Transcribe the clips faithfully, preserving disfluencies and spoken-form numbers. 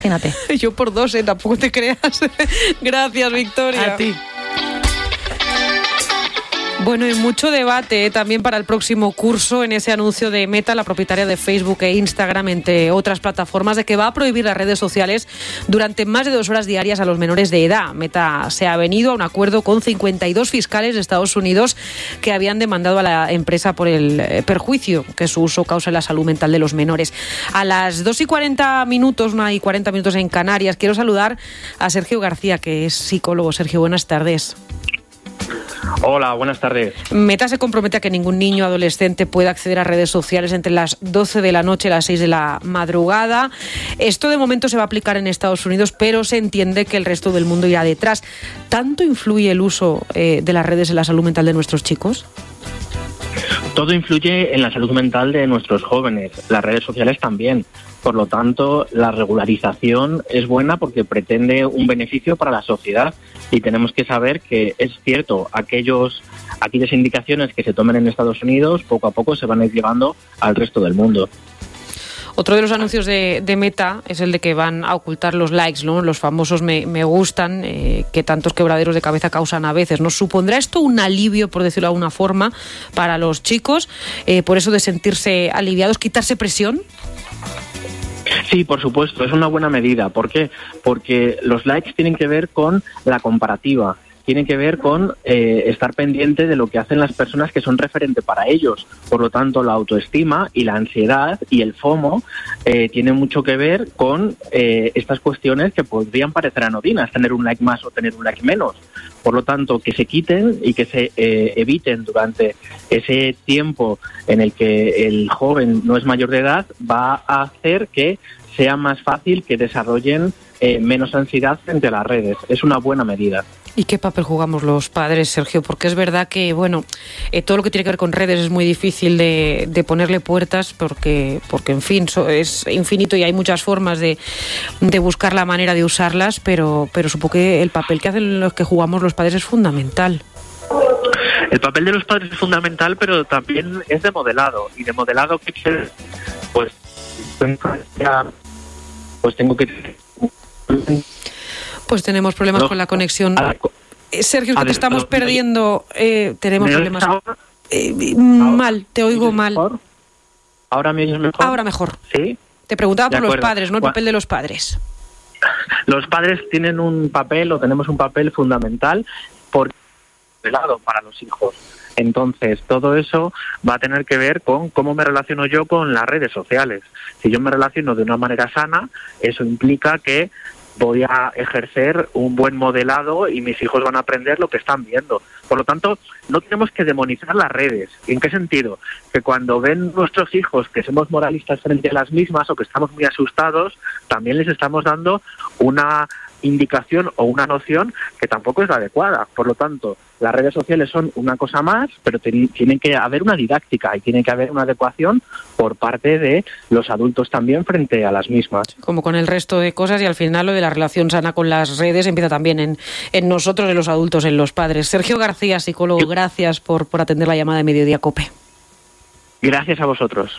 Imagínate. Yo por dos, ¿eh? Tampoco te creas. Gracias, Victoria. A ti. Bueno, y mucho debate ¿eh? también para el próximo curso en ese anuncio de Meta, la propietaria de Facebook e Instagram, entre otras plataformas, de que va a prohibir las redes sociales durante más de dos horas diarias a los menores de edad. Meta se ha venido a un acuerdo con cincuenta y dos fiscales de Estados Unidos que habían demandado a la empresa por el perjuicio que su uso causa en la salud mental de los menores. A las dos y cuarenta minutos, una y cuarenta minutos en Canarias, quiero saludar a Sergio García, que es psicólogo. Sergio, buenas tardes. Hola, buenas tardes. Meta se compromete a que ningún niño o adolescente pueda acceder a redes sociales entre las doce de la noche y las seis de la madrugada. Esto de momento se va a aplicar en Estados Unidos, pero se entiende que el resto del mundo irá detrás. ¿Tanto influye el uso eh, de las redes en la salud mental de nuestros chicos? Todo influye en la salud mental de nuestros jóvenes, las redes sociales también. Por lo tanto, la regularización es buena porque pretende un beneficio para la sociedad y tenemos que saber que es cierto, aquellos, aquellas indicaciones que se tomen en Estados Unidos poco a poco se van a ir llevando al resto del mundo. Otro de los anuncios de, de Meta es el de que van a ocultar los likes, ¿no? Los famosos me, me gustan, eh, que tantos quebraderos de cabeza causan a veces. ¿Nos supondrá esto un alivio, por decirlo de alguna forma, para los chicos? Eh, por eso de sentirse aliviados, quitarse presión. Sí, por supuesto, es una buena medida. ¿Por qué? Porque los likes tienen que ver con la comparativa, tienen que ver con eh, estar pendiente de lo que hacen las personas que son referente para ellos. Por lo tanto, la autoestima y la ansiedad y el FOMO eh, tienen mucho que ver con eh, estas cuestiones que podrían parecer anodinas, tener un like más o tener un like menos. Por lo tanto, que se quiten y que se eh, eviten durante ese tiempo en el que el joven no es mayor de edad, va a hacer que sea más fácil que desarrollen eh, menos ansiedad frente a las redes. Es una buena medida. ¿Y qué papel jugamos los padres, Sergio? Porque es verdad que, bueno, eh, todo lo que tiene que ver con redes es muy difícil de, de ponerle puertas porque, porque en fin, so, es infinito y hay muchas formas de, de buscar la manera de usarlas, pero, pero supongo que el papel que hacen los que jugamos los padres es fundamental. El papel de los padres es fundamental, pero también es de modelado. Y de modelado, ¿qué quiere? Pues, pues tengo que... Pues tenemos problemas no, con la conexión. Eh, Sergio, que te estamos perdiendo. Eh, tenemos problemas. Eh, mal, te oigo mal. Mejor? ¿Ahora me oyes mejor? Ahora mejor. ¿Sí? Te preguntaba por los padres, ¿no? El papel de los padres. Los padres tienen un papel, o tenemos un papel fundamental, por lado para los hijos. Entonces, todo eso va a tener que ver con cómo me relaciono yo con las redes sociales. Si yo me relaciono de una manera sana, eso implica que voy a ejercer un buen modelado y mis hijos van a aprender lo que están viendo. Por lo tanto, no tenemos que demonizar las redes. ¿En qué sentido? Que cuando ven nuestros hijos que somos moralistas frente a las mismas o que estamos muy asustados, también les estamos dando una indicación o una noción que tampoco es la adecuada. Por lo tanto, las redes sociales son una cosa más, pero ten, tiene que haber una didáctica y tiene que haber una adecuación por parte de los adultos también frente a las mismas. Como con el resto de cosas, y al final lo de la relación sana con las redes empieza también en, en nosotros, en los adultos, en los padres. Sergio García, psicólogo, gracias por, por atender la llamada de Mediodía COPE. Gracias a vosotros.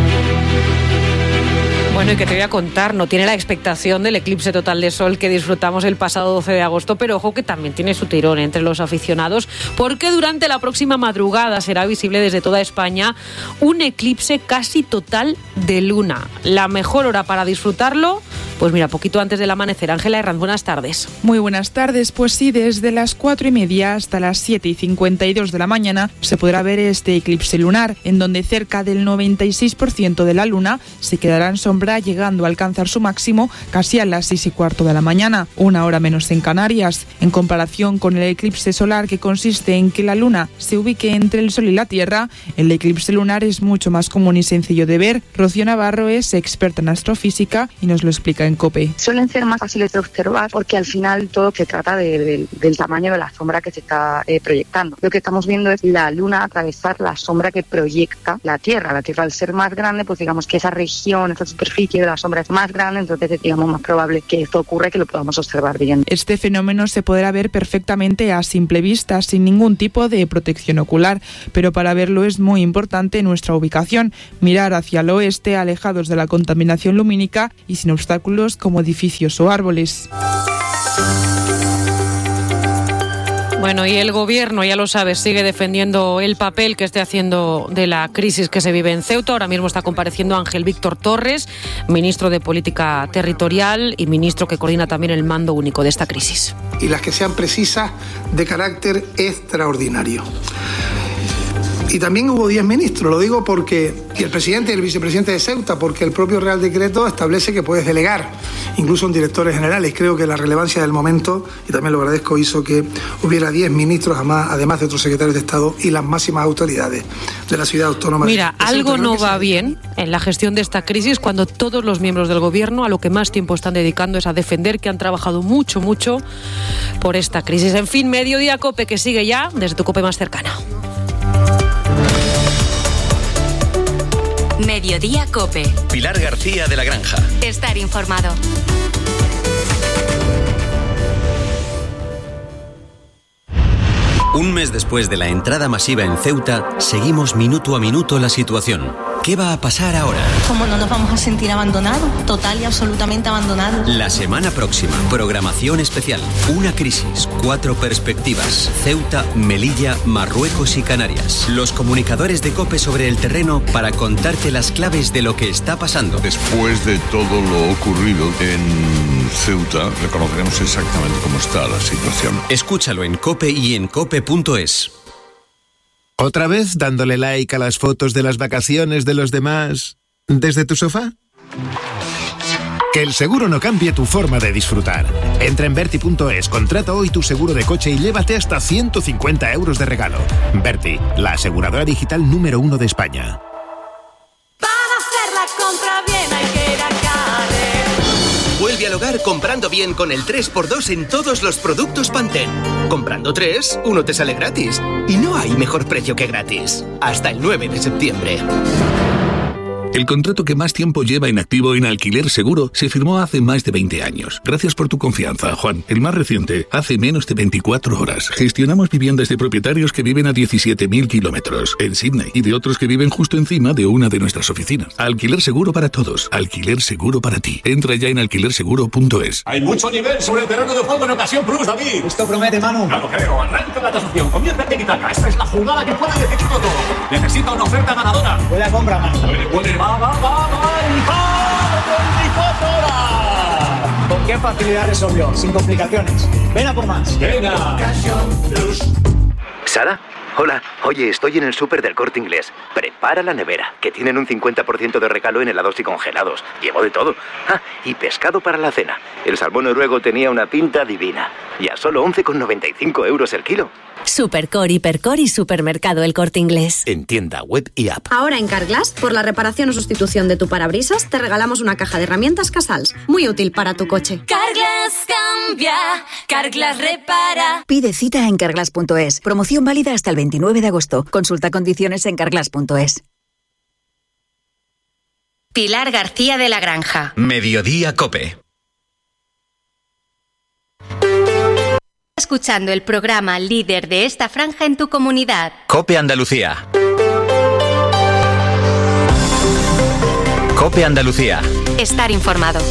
Bueno, y que te voy a contar, no tiene la expectación del eclipse total de sol que disfrutamos el pasado doce de agosto, pero ojo que también tiene su tirón entre los aficionados, porque durante la próxima madrugada será visible desde toda España un eclipse casi total de luna. La mejor hora para disfrutarlo, pues mira, poquito antes del amanecer. Ángela Herranz, buenas tardes. Muy buenas tardes, pues sí, desde las cuatro y media hasta las siete y cincuenta y dos de la mañana se podrá ver este eclipse lunar, en donde cerca del noventa y seis por ciento de la luna se quedará en sombra, llegando a alcanzar su máximo casi a las seis y cuarto de la mañana, una hora menos en Canarias. En comparación con el eclipse solar, que consiste en que la luna se ubique entre el sol y la tierra, el eclipse lunar es mucho más común y sencillo de ver. Rocío Navarro es experta en astrofísica y nos lo explica en COPE. Suelen ser más fáciles de observar porque al final todo se trata de, de, del tamaño de la sombra que se está eh, proyectando. Lo que estamos viendo es la luna atravesar la sombra que proyecta la Tierra. La Tierra, al ser más grande, pues digamos que esa región, esa superficie de la sombra es más grande, entonces es, digamos, más probable que esto ocurra y que lo podamos observar bien. Este fenómeno se podrá ver perfectamente a simple vista, sin ningún tipo de protección ocular, pero para verlo es muy importante nuestra ubicación, mirar hacia el oeste, alejados de la contaminación lumínica y sin obstáculos obstáculos como edificios o árboles. Bueno, y el Gobierno, ya lo sabes, sigue defendiendo el papel que esté haciendo de la crisis que se vive en Ceuta. Ahora mismo está compareciendo Ángel Víctor Torres, ministro de Política Territorial y ministro que coordina también el mando único de esta crisis. Y las que sean precisas, de carácter extraordinario. Y también hubo diez ministros, lo digo porque, y el presidente y el vicepresidente de Ceuta, porque el propio Real Decreto establece que puedes delegar, incluso en directores generales. Creo que la relevancia del momento, y también lo agradezco, hizo que hubiera diez ministros, además de otros secretarios de Estado y las máximas autoridades de la ciudad autónoma. Mira, de Ceuta. algo no va se... bien en la gestión de esta crisis cuando todos los miembros del Gobierno a lo que más tiempo están dedicando es a defender que han trabajado mucho, mucho por esta crisis. En fin, Mediodía COPE, que sigue ya desde tu COPE más cercana. Mediodía COPE. Pilar García de la Granja. Estar informado. Un mes después de la entrada masiva en Ceuta, seguimos minuto a minuto la situación. ¿Qué va a pasar ahora? ¿Cómo no nos vamos a sentir abandonados? Total y absolutamente abandonados. La semana próxima, programación especial. Una crisis, cuatro perspectivas. Ceuta, Melilla, Marruecos y Canarias. Los comunicadores de COPE sobre el terreno para contarte las claves de lo que está pasando. Después de todo lo ocurrido en Ceuta, reconoceremos exactamente cómo está la situación. Escúchalo en COPE y en cope punto es. ¿Otra vez dándole like a las fotos de las vacaciones de los demás desde tu sofá? Que el seguro no cambie tu forma de disfrutar. Entra en Berti punto es, contrata hoy tu seguro de coche y llévate hasta ciento cincuenta euros de regalo. Berti, la aseguradora digital número uno de España. Para hacer la compra bien hay que ir a Carrer. Vuelve al hogar comprando bien con el tres por dos en todos los productos Pantene. Comprando tres, uno te sale gratis. Y no hay mejor precio que gratis. Hasta el nueve de septiembre. El contrato que más tiempo lleva en activo en Alquiler Seguro se firmó hace más de veinte años. Gracias por tu confianza, Juan. El más reciente, hace menos de veinticuatro horas. Gestionamos viviendas de propietarios que viven a diecisiete mil kilómetros en Sydney y de otros que viven justo encima de una de nuestras oficinas. Alquiler Seguro para todos. Alquiler Seguro para ti. Entra ya en alquiler seguro punto es. Hay mucho nivel sobre el terreno de juego en ocasión Plus, David. Esto promete, Manu. Claro, creo. Arranca la tasación. Conviértete en Itaca. Esta es la jugada que puede decidirlo todo. Necesita una oferta ganadora. Buena compra, Manu. Puede, puede, va, va, va, va. veinticuatro horas. ¿Con qué facilidad resolvió? Sin complicaciones. Ven a por más. Venga. ¿Sara? Hola. Oye, estoy en el súper del Corte Inglés. Prepara la nevera, que tienen un cincuenta por ciento de regalo en helados y congelados. Llevo de todo. Ah, y pescado para la cena. El salmón noruego tenía una pinta divina. Y a solo once con noventa y cinco euros el kilo. Supercor, Hipercor y Supermercado El Corte Inglés. En tienda, web y app. Ahora en Carglass, por la reparación o sustitución de tu parabrisas, te regalamos una caja de herramientas Casals. Muy útil para tu coche. Carglass cambia, Carglass repara. Pide cita en carglass punto es. Promoción válida hasta el veintinueve de agosto. Consulta condiciones en carglass punto es. Pilar García de la Granja. Mediodía COPE. Escuchando el programa líder de esta franja en tu comunidad. COPE Andalucía. COPE Andalucía. Estar informado.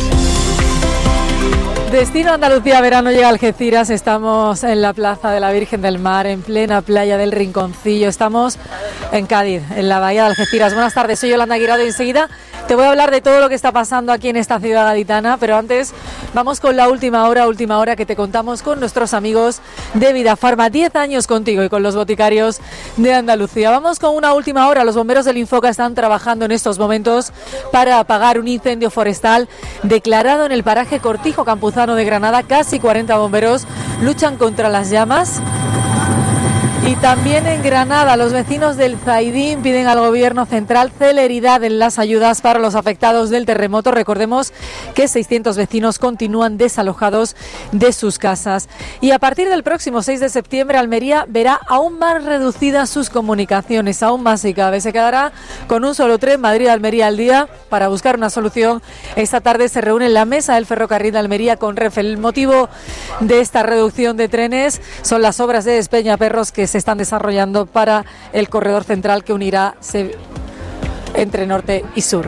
Destino Andalucía Verano llega a Algeciras. Estamos en la Plaza de la Virgen del Mar, en plena playa del Rinconcillo. Estamos en Cádiz, en la bahía de Algeciras. Buenas tardes, soy Yolanda Guirado y enseguida te voy a hablar de todo lo que está pasando aquí en esta ciudad gaditana, pero antes vamos con la última hora, última hora que te contamos con nuestros amigos de Vida Farma. Diez años contigo y con los boticarios de Andalucía. Vamos con una última hora. Los bomberos del Infoca están trabajando en estos momentos para apagar un incendio forestal declarado en el paraje Cortijo Campuzano de Granada. Casi cuarenta bomberos luchan contra las llamas. Y también en Granada, los vecinos del Zaidín piden al Gobierno central celeridad en las ayudas para los afectados del terremoto. Recordemos que seiscientos vecinos continúan desalojados de sus casas. Y a partir del próximo seis de septiembre, Almería verá aún más reducidas sus comunicaciones, aún más y cada vez se quedará con un solo tren Madrid-Almería al día. Para buscar una solución, esta tarde se reúne en la mesa del ferrocarril de Almería con Renfe. El motivo de esta reducción de trenes son las obras de Despeñaperros que se están desarrollando para el corredor central que unirá entre norte y sur.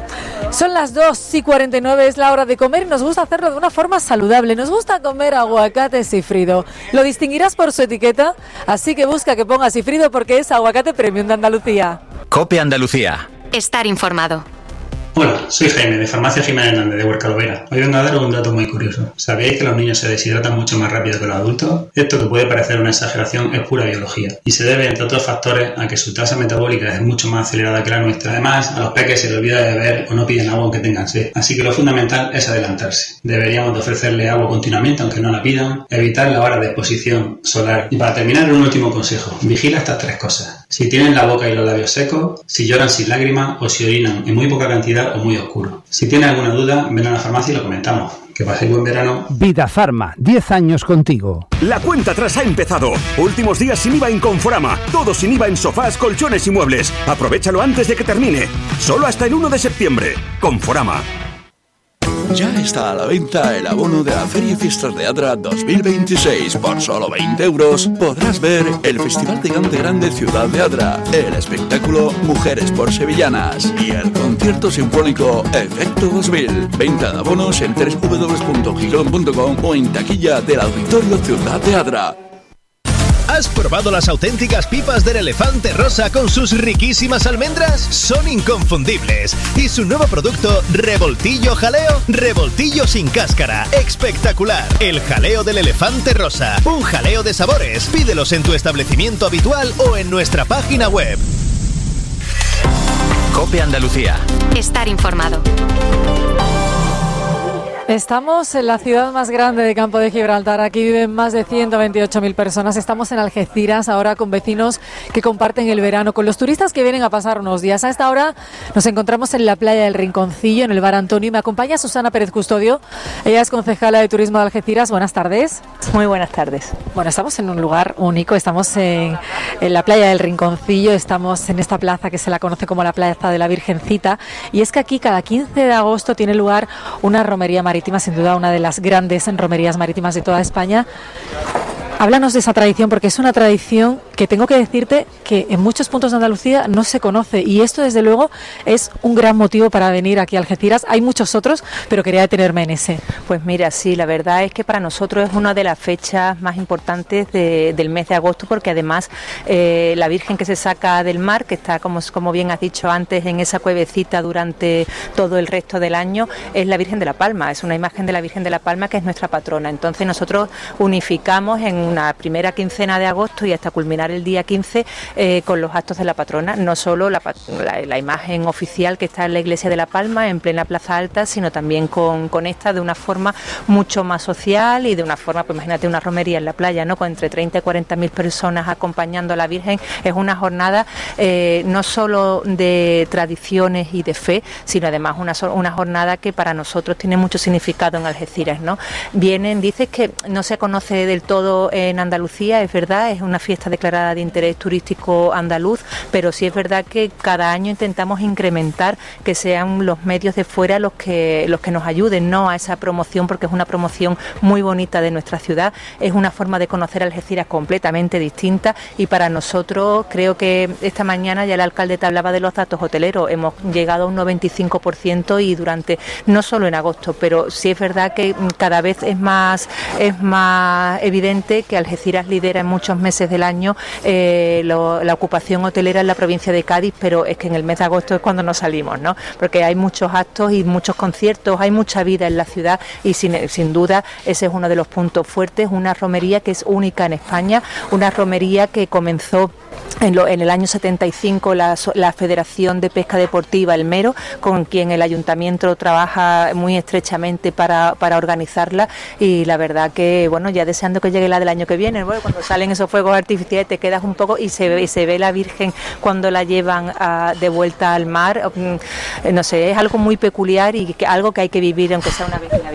Son las dos y cuarenta y nueve, es la hora de comer y nos gusta hacerlo de una forma saludable. Nos gusta comer aguacate sifrido. Lo distinguirás por su etiqueta, así que busca que ponga sifrido porque es aguacate premium de Andalucía. COPE Andalucía. Estar informado. Hola, soy Jaime de Farmacia Jiménez Hernández de Huercalovera. Hoy vengo a daros un dato muy curioso. ¿Sabéis que los niños se deshidratan mucho más rápido que los adultos? Esto, que puede parecer una exageración, es pura biología y se debe, entre otros factores, a que su tasa metabólica es mucho más acelerada que la nuestra. Además, a los peques se les olvida de beber o no piden agua aunque tengan sed. Así que lo fundamental es adelantarse. Deberíamos de ofrecerle agua continuamente aunque no la pidan, evitar la hora de exposición solar. Y para terminar, un último consejo. Vigila estas tres cosas. Si tienen la boca y los labios secos, si lloran sin lágrimas o si orinan en muy poca cantidad o muy oscuro. Si tienen alguna duda, ven a la farmacia y lo comentamos. Que paséis buen verano. Vida Farma, diez años contigo. La cuenta atrás ha empezado. Últimos días sin I V A en Conforama. Todo sin I V A en sofás, colchones y muebles. Aprovechalo antes de que termine. Solo hasta el uno de septiembre. Conforama. Ya está a la venta el abono de la Feria y Fiestas de Adra dos mil veintiséis. Por solo veinte euros podrás ver el Festival de Cante Grande Ciudad de Adra, el espectáculo Mujeres por Sevillanas y el concierto sinfónico Efecto dos mil. Venta de abonos en doble u doble u doble u punto gijón punto com o en taquilla del Auditorio Ciudad de Adra. ¿Has probado las auténticas pipas del Elefante Rosa con sus riquísimas almendras? Son inconfundibles. Y su nuevo producto, Revoltillo Jaleo, revoltillo sin cáscara. Espectacular. El jaleo del Elefante Rosa. Un jaleo de sabores. Pídelos en tu establecimiento habitual o en nuestra página web. COPE Andalucía. Estar informado. Estamos en la ciudad más grande de Campo de Gibraltar. Aquí viven más de ciento veintiocho mil personas. Estamos en Algeciras ahora con vecinos que comparten el verano con los turistas que vienen a pasar unos días. A esta hora nos encontramos en la playa del Rinconcillo, en el Bar Antonio, y me acompaña Susana Pérez Custodio. Ella es concejala de Turismo de Algeciras. Buenas tardes. Muy buenas tardes. Bueno, estamos en un lugar único. Estamos en, en la playa del Rinconcillo. Estamos en esta plaza que se la conoce como la Plaza de la Virgencita. Y es que aquí cada quince de agosto tiene lugar una romería marítima, sin duda una de las grandes romerías marítimas de toda España. Háblanos de esa tradición, porque es una tradición que tengo que decirte que en muchos puntos de Andalucía no se conoce, y esto desde luego es un gran motivo para venir aquí a Algeciras. Hay muchos otros, pero quería detenerme en ese. Pues mira, sí, la verdad es que para nosotros es una de las fechas más importantes de, del mes de agosto, porque además eh, la Virgen que se saca del mar, que está, como, como bien has dicho antes, en esa cuevecita durante todo el resto del año, es la Virgen de la Palma. Es una imagen de la Virgen de la Palma que es nuestra patrona. Entonces nosotros unificamos en una primera quincena de agosto y hasta culminar el día quince eh, con los actos de la patrona, no solo la, la, la imagen oficial que está en la iglesia de La Palma en plena Plaza Alta, sino también con, con esta de una forma mucho más social y de una forma, pues imagínate una romería en la playa, ¿no? Con entre treinta y cuarenta mil personas acompañando a la Virgen. Es una jornada eh, no solo de tradiciones y de fe, sino además una, una jornada que para nosotros tiene mucho significado en Algeciras, ¿no? Vienen, dices que no se conoce del todo en Andalucía, es verdad, es una fiesta declarada de interés turístico andaluz, pero sí es verdad que cada año intentamos incrementar que sean los medios de fuera los que los que nos ayuden, ¿no?, a esa promoción, porque es una promoción muy bonita de nuestra ciudad, es una forma de conocer Algeciras completamente distinta, y para nosotros, creo que esta mañana ya el alcalde te hablaba de los datos hoteleros, hemos llegado a un noventa y cinco por ciento y durante, no solo en agosto, pero sí es verdad que cada vez es más, es más evidente que Algeciras lidera en muchos meses del año eh, lo, la ocupación hotelera en la provincia de Cádiz, pero es que en el mes de agosto es cuando nos salimos, ¿no? Porque hay muchos actos y muchos conciertos, hay mucha vida en la ciudad y sin, sin duda ese es uno de los puntos fuertes, una romería que es única en España, una romería que comenzó En, lo, en el año setenta y cinco la, la Federación de Pesca Deportiva El Mero, con quien el ayuntamiento trabaja muy estrechamente para, para organizarla, y la verdad que, bueno, ya deseando que llegue la del año que viene, bueno, cuando salen esos fuegos artificiales te quedas un poco y se ve, y se ve la Virgen cuando la llevan a, de vuelta al mar, no sé, es algo muy peculiar y que, algo que hay que vivir aunque sea una vez en la vida.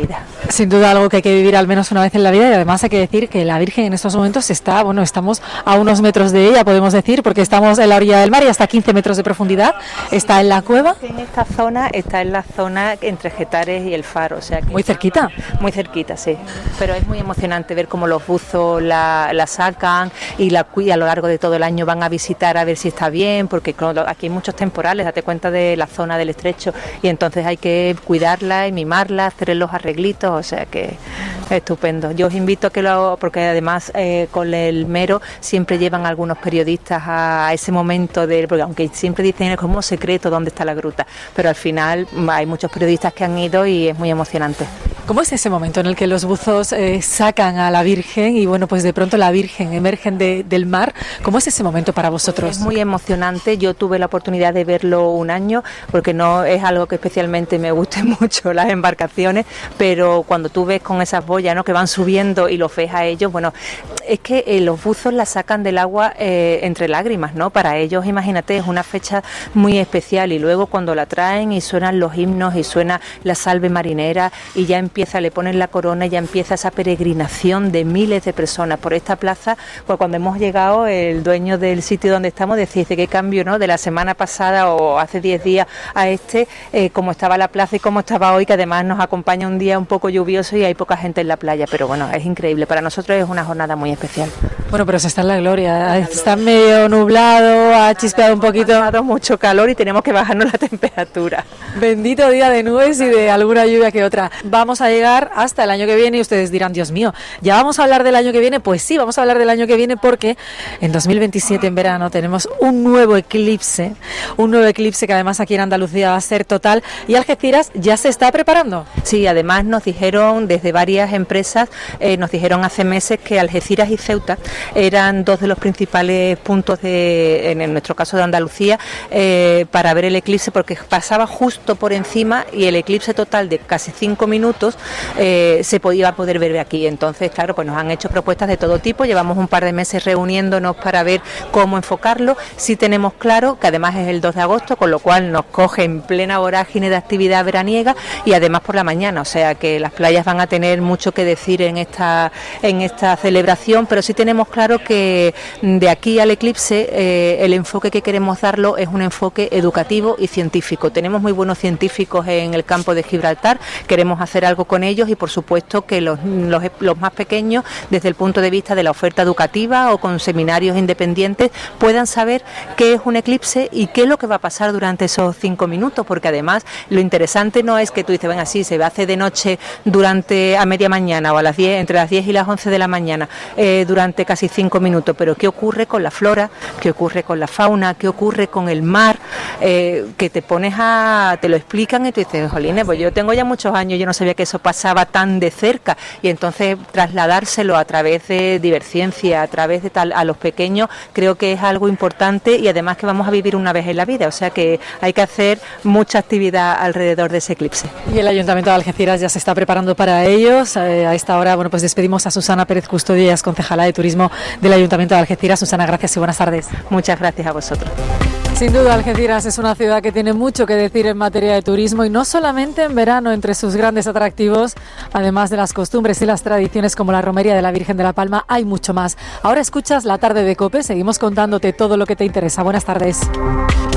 Sin duda algo que hay que vivir al menos una vez en la vida, y además hay que decir que la Virgen en estos momentos está, bueno, estamos a unos metros de ella, podemos decir, porque estamos en la orilla del mar y hasta quince metros de profundidad, está en la cueva. En esta zona, está en la zona entre Getares y el Faro, o sea que muy cerquita. Muy cerquita, sí, pero es muy emocionante ver cómo los buzos la, la sacan y la y a lo largo de todo el año van a visitar a ver si está bien, porque aquí hay muchos temporales, date cuenta de la zona del estrecho, y entonces hay que cuidarla y mimarla, hacer los arreglitos, o sea que estupendo. Yo os invito a que lo hago, porque además eh, con el Mero siempre llevan algunos periodistas a ese momento de, porque aunque siempre dicen es como secreto dónde está la gruta, pero al final hay muchos periodistas que han ido y es muy emocionante. ¿Cómo es ese momento en el que los buzos eh, sacan a la Virgen y bueno, pues de pronto la Virgen emergen de, del mar? ¿Cómo es ese momento para vosotros? Es muy emocionante. Yo tuve la oportunidad de verlo un año, porque no es algo que especialmente me guste mucho las embarcaciones, pero cuando tú ves con esas boyas, ¿no?, que van subiendo y los ves a ellos, bueno, es que eh, los buzos la sacan del agua eh, entre lágrimas, ¿no? Para ellos, imagínate, es una fecha muy especial, y luego cuando la traen y suenan los himnos y suena la salve marinera y ya empieza, le ponen la corona y ya empieza esa peregrinación de miles de personas por esta plaza. Pues cuando hemos llegado, el dueño del sitio donde estamos decía, dice, qué cambio, ¿no?, de la semana pasada o hace diez días a este, eh, cómo estaba la plaza y cómo estaba hoy, que además nos acompaña un día un poco lluvioso y hay poca gente en la playa, pero bueno, es increíble, para nosotros es una jornada muy especial. Bueno, pero se está en la gloria, está medio nublado, ha chispeado un poquito. Ha dado mucho calor y tenemos que bajarnos la temperatura. Bendito día de nubes y de alguna lluvia que otra. Vamos a llegar hasta el año que viene y ustedes dirán, Dios mío, ¿ya vamos a hablar del año que viene? Pues sí, vamos a hablar del año que viene, porque en dos mil veintisiete, en verano, tenemos un nuevo eclipse, un nuevo eclipse que además aquí en Andalucía va a ser total, y Algeciras ya se está preparando. Sí, además nos dijeron desde varias empresas, eh, nos dijeron hace meses que Algeciras y Ceuta eran dos de los principales puntos de, en nuestro caso de Andalucía, eh, para ver el eclipse, porque pasaba justo por encima y el eclipse total de casi cinco minutos eh, se podía poder ver aquí. Entonces, claro, pues nos han hecho propuestas de todo tipo, llevamos un par de meses reuniéndonos para ver cómo enfocarlo. Sí tenemos claro que además es el dos de agosto, con lo cual nos coge en plena vorágine de actividad veraniega y además por la mañana, o sea que las playas van a tener mucho que decir en esta, en esta celebración, pero sí tenemos claro que de aquí al eclipse eh, el enfoque que queremos darlo es un enfoque educativo y científico. Tenemos muy buenos científicos en el campo de Gibraltar, queremos hacer algo con ellos, y por supuesto que los, los, los más pequeños, desde el punto de vista de la oferta educativa o con seminarios independientes, puedan saber qué es un eclipse y qué es lo que va a pasar durante esos cinco minutos, porque además lo interesante no es que tú dices, ven así, se hace de noche durante a media mañana o a las diez, entre las diez y las once de la mañana, eh, durante casi cinco minutos, pero qué ocurre con la flora, qué ocurre con la fauna, qué ocurre con el mar, eh, que te pones a, te lo explican y tú dices, jolines, pues yo tengo ya muchos años, yo no sabía que eso pasaba tan de cerca, y entonces trasladárselo a través de Diverciencia, a través de tal, a los pequeños, creo que es algo importante, y además que vamos a vivir una vez en la vida, o sea que hay que hacer mucha actividad alrededor de ese eclipse. Y el Ayuntamiento de Algeciras ya se está preparando para ellos. Eh, a esta hora, bueno, pues despedimos a Susana Pérez Custodio, ella es concejala de Turismo del Ayuntamiento de Algeciras. Susana, gracias y buenas tardes. Muchas gracias a vosotros. Sin duda, Algeciras es una ciudad que tiene mucho que decir en materia de turismo, y no solamente en verano. Entre sus grandes atractivos, además de las costumbres y las tradiciones como la romería de la Virgen de la Palma, hay mucho más. Ahora escuchas La Tarde de COPE, seguimos contándote todo lo que te interesa. Buenas tardes.